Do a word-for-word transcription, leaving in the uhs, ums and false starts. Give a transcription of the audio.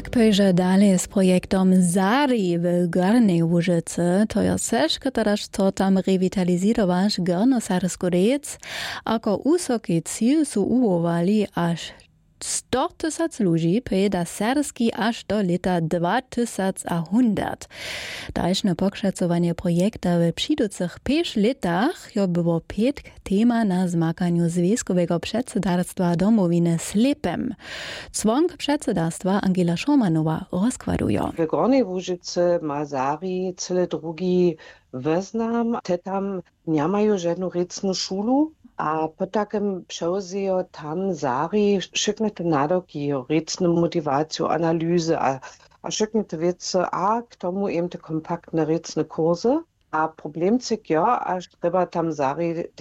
Jak pojże dalej z projektom Zari w Gornej Łużycy, to je seška teraz to tam rewitalizować Gornosarsku rec, ako usoki cíl su uwowali aż sto tysac ludzi pojeda serski aż do lata dwa tysiące hundert. Dalsze pokrzecowanie projekta w przyjducych pięć latach jo było pięć tema na zmakaniu Związkowego Przedsiędarstwa Domowiny Slepem. Członk przedsiędarstwa Angela Schomanowa rozkładuje. W Gornej Łużycy ma Zari cyle drugi wyznam. Te tam nie mają żadną recną szulu. A po takim przełzie tam Zari szykne te nadoki, recną motywację, analizy, a, a szykne te wiece, a k tomu im te kompaktne recne kursy. A problemcik ja, aż trzeba tam Zari